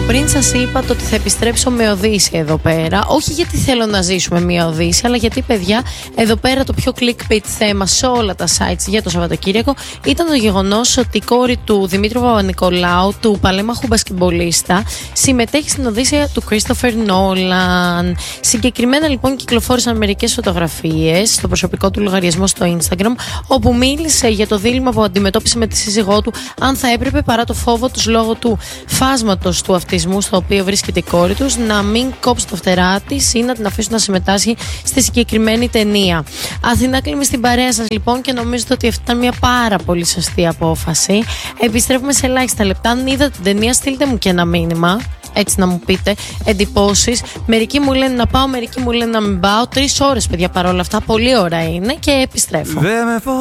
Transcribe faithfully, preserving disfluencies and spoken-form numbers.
πριν σας είπα το ότι θα επιστρέψω με Οδύσσια εδώ πέρα. Όχι γιατί θέλω να ζήσουμε μια Οδύσσια, αλλά γιατί, παιδιά, εδώ πέρα το πιο clickbait θέμα σε όλα τα sites για το Σαββατοκύριακο ήταν το γεγονός ότι η κόρη του Δημήτρου Παπα-Νικολάου, του παλέμαχου μπασκετμπολίστα, συμμετέχει στην Οδύσσια του Christopher Nolan. Συγκεκριμένα, λοιπόν, κυκλοφόρησαν μερικές φωτογραφίες στο προσωπικό του λογαριασμό στο Instagram, όπου μίλησε για το δίλημμα που αντιμετώπισε με τη σύζυγό του, αν θα έπρεπε, παρά το φόβο τους λόγω του φάσματος του αυτισμού στο οποίο βρίσκεται η κόρη τους, να μην κόψει το φτερά της ή να την αφήσουν να συμμετάσχει στη συγκεκριμένη ταινία. Αθηνά κλείνουμε στην παρέα σας, λοιπόν, και νομίζω ότι αυτή ήταν μια πάρα πολύ σωστή απόφαση. Επιστρέφουμε σε ελάχιστα λεπτά. Αν είδατε την ταινία, στείλτε μου και ένα μήνυμα, έτσι να μου πείτε εντυπώσεις. Μερικοί μου λένε να πάω, μερικοί μου λένε να μην πάω. Τρεις ώρες, παιδιά, παρόλα αυτά. Πολύ ώρα είναι και επιστρέφω.